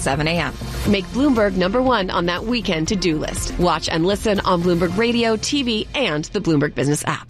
7 a.m. Make Bloomberg #1 on that weekend to-do list. Watch and listen on Bloomberg Radio, TV, and the Bloomberg Business app.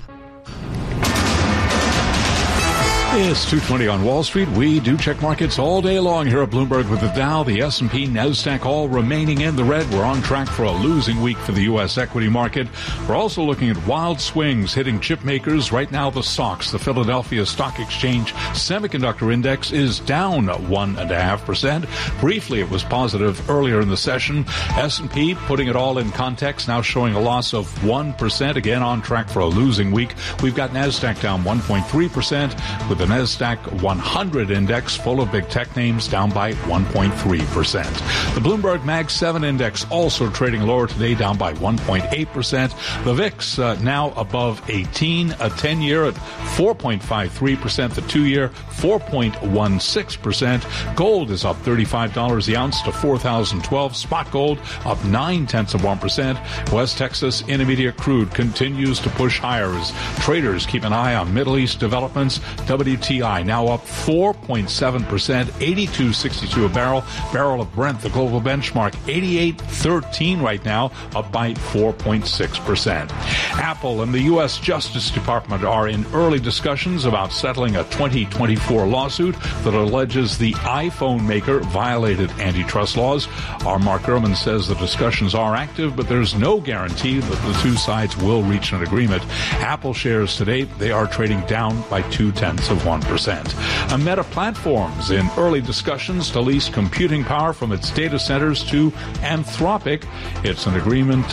It's 2:20 on Wall Street. We do check markets all day long here at Bloomberg with the Dow, the S&P, NASDAQ all remaining in the red. We're on track for a losing week for the U.S. equity market. We're also looking at wild swings hitting chip makers. Right now, the SOX, the Philadelphia Stock Exchange Semiconductor Index, is down 1.5%. Briefly, it was positive earlier in the session. S&P, putting it all in context, now showing a loss of 1%. Again, on track for a losing week. We've got NASDAQ down 1.3%, with the NASDAQ 100 index full of big tech names down by 1.3%. The Bloomberg Mag 7 index also trading lower today, down by 1.8%. The VIX now above 18, a 10-year at 4.53%, the 2-year 4.16%. Gold is up $35 the ounce to $4,012. Spot gold up 0.9%. West Texas Intermediate crude continues to push higher as traders keep an eye on Middle East developments. WTI now up 4.7%, 82.62 a barrel. Barrel of Brent, the global benchmark, 88.13 right now, up by 4.6%. Apple and the U.S. Justice Department are in early discussions about settling a 2024 lawsuit that alleges the iPhone maker violated antitrust laws. Our Mark Gurman says the discussions are active, but there's no guarantee that the two sides will reach an agreement. Apple shares today, they are trading down by 0.2%. Meta Platforms in early discussions to lease computing power from its data centers to Anthropic. It's an arrangement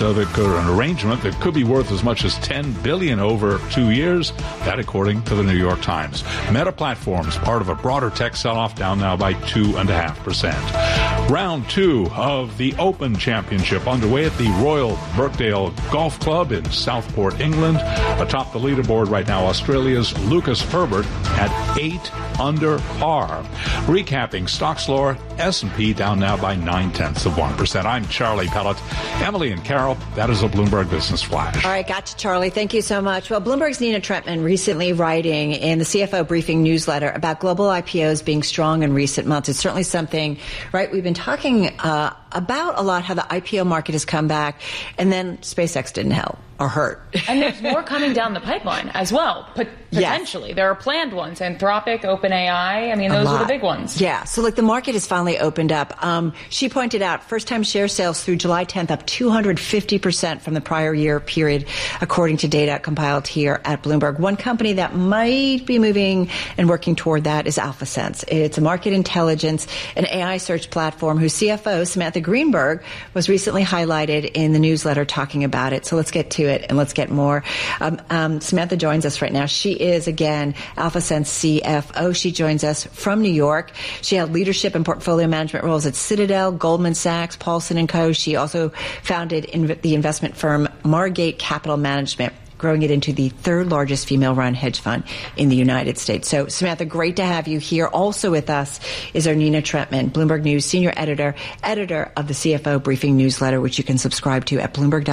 that could be worth as much as $10 billion over 2 years. That according to the New York Times. Meta Platforms, part of a broader tech sell-off, down now by 2.5%. Round 2 of the Open Championship underway at the Royal Birkdale Golf Club in Southport, England. Atop the leaderboard right now, Australia's Lucas Herbert at 8 under par. Recapping stocks lower, S&P down now by 0.9%. I'm Charlie Pellet. Emily and Carol, that is a Bloomberg Business Flash. All right, gotcha, Charlie. Thank you so much. Well, Bloomberg's Nina Trentman recently writing in the CFO Briefing newsletter about global IPOs being strong in recent months. It's certainly something, right, we've been talking about a lot, how the IPO market has come back, and then SpaceX didn't help or hurt. And there's more coming down the pipeline as well, potentially. Yes. There are planned ones, Anthropic, OpenAI. I mean, those are the big ones. Yeah, so like the market has finally opened up. She pointed out first-time share sales through July 10th up 250% from the prior year period, according to data compiled here at Bloomberg. One company that might be moving and working toward that is AlphaSense. It's a market intelligence and AI search platform whose CFO, Samantha Greenberg, was recently highlighted in the newsletter talking about it. So let's get to it and let's get more. Samantha joins us right now. She is, again, AlphaSense CFO. She joins us from New York. She held leadership and portfolio management roles at Citadel, Goldman Sachs, Paulson & Co. She also founded the investment firm Margate Capital Management, growing it into the third largest female-run hedge fund in the United States. So, Samantha, great to have you here. Also with us is our Nina Trentman, Bloomberg News senior editor of the CFO Briefing newsletter, which you can subscribe to at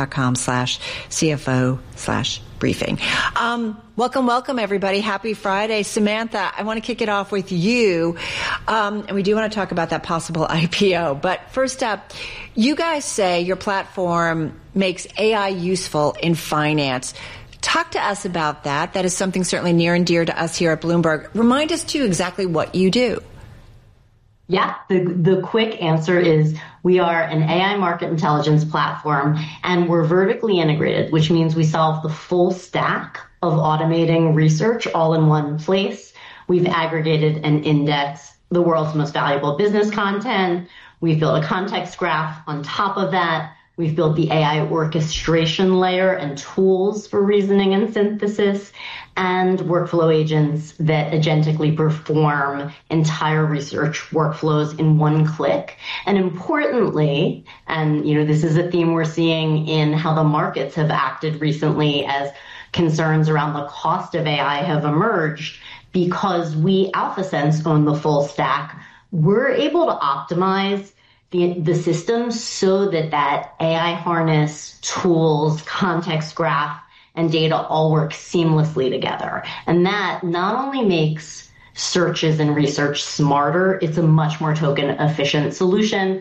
bloomberg.com/CFO/briefing. Welcome, everybody. Happy Friday. Samantha, I want to kick it off with you. And we do want to talk about that possible IPO. But first up, you guys say your platform makes AI useful in finance. Talk to us about that. That is something certainly near and dear to us here at Bloomberg. Remind us, too, exactly what you do. Yeah, the quick answer is we are an AI market intelligence platform, and we're vertically integrated, which means we solve the full stack of automating research all in one place. We've aggregated and indexed the world's most valuable business content. We've built a context graph on top of that. We've built the AI orchestration layer and tools for reasoning and synthesis, and workflow agents that agentically perform entire research workflows in one click. And importantly, and this is a theme we're seeing in how the markets have acted recently as concerns around the cost of AI have emerged, because we, AlphaSense, own the full stack, we're able to optimize the system so that AI harness, tools, context graph, and data all work seamlessly together. And that not only makes searches and research smarter, it's a much more token efficient solution.